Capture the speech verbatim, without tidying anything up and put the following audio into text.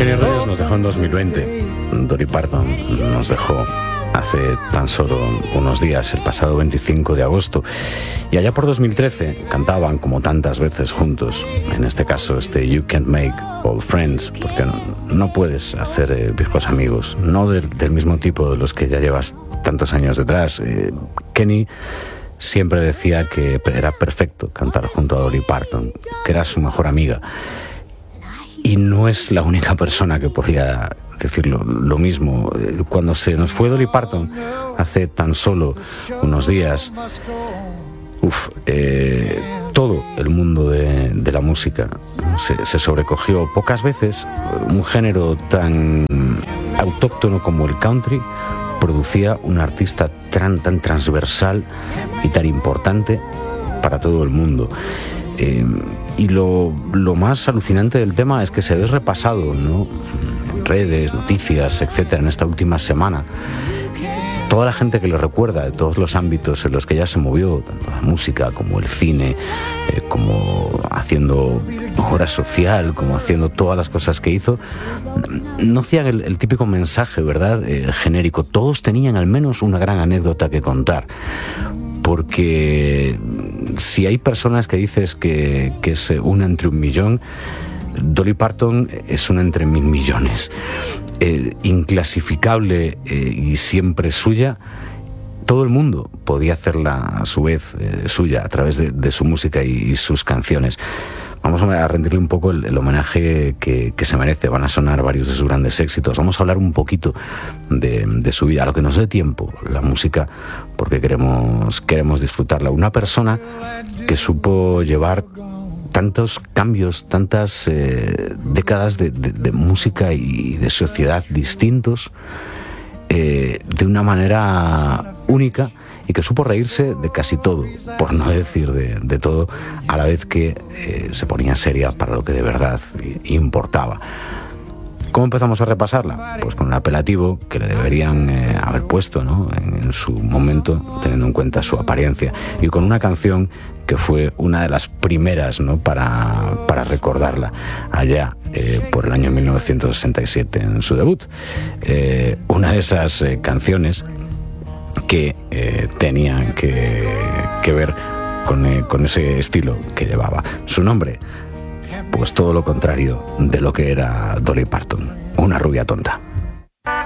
Kenny Rogers nos dejó en dos mil veinte. Dolly Parton nos dejó hace tan solo unos días, el pasado veinticinco de agosto. Y allá por dos mil trece cantaban como tantas veces juntos. En este caso, este You Can't Make Old Friends, porque no, no puedes hacer eh, viejos amigos, no del, del mismo tipo de los que ya llevas tantos años detrás. Eh, Kenny siempre decía que era perfecto cantar junto a Dolly Parton, que era su mejor amiga. Y no es la única persona que podía decirlo lo mismo. Cuando se nos fue Dolly Parton hace tan solo unos días, uf, eh, todo el mundo de, de la música se, se sobrecogió. Pocas veces un género tan autóctono como el country producía un artista tan, tan transversal y tan importante para todo el mundo. Eh, y lo, lo más alucinante del tema es que se ve repasado, ¿no?, en redes, noticias, etcétera, en esta última semana. Toda la gente que lo recuerda, de todos los ámbitos en los que ella se movió, tanto la música como el cine, eh, como haciendo obra social, como haciendo todas las cosas que hizo, no hacían el, el típico mensaje, ¿verdad?, eh, genérico. Todos tenían al menos una gran anécdota que contar. Porque si hay personas que dices que, que es una entre un millón, Dolly Parton es una entre mil millones. Eh, inclasificable eh, y siempre suya. Todo el mundo podía hacerla a su vez eh, suya a través de, de su música y, y sus canciones. Vamos a rendirle un poco el, el homenaje que, que se merece. Van a sonar varios de sus grandes éxitos. Vamos a hablar un poquito de, de su vida, a lo que nos dé tiempo, la música, porque queremos, queremos disfrutarla. Una persona que supo llevar tantos cambios, tantas eh, décadas de, de, de música y de sociedad distintos, eh, de una manera única, y que supo reírse de casi todo, por no decir de, de todo, a la vez que eh, se ponía seria para lo que de verdad importaba. ¿Cómo empezamos a repasarla? Pues con el apelativo que le deberían eh, haber puesto, ¿no?, en, en su momento, teniendo en cuenta su apariencia, y con una canción que fue una de las primeras, ¿no?, para, para recordarla, allá eh, por el año mil novecientos sesenta y siete, en su debut. Eh, una de esas eh, canciones que eh, tenían que, que ver con, eh, con ese estilo que llevaba. Su nombre, pues todo lo contrario de lo que era Dolly Parton, una rubia tonta.